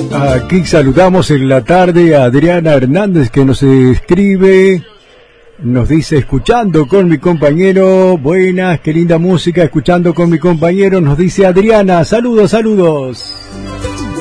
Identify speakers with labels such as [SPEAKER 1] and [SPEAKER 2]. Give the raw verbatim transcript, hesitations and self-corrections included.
[SPEAKER 1] Aquí saludamos en la tarde a Adriana Hernández, que nos escribe, nos dice: escuchando con mi compañero. Buenas, qué linda música, escuchando con mi compañero, nos dice Adriana. Saludos, saludos.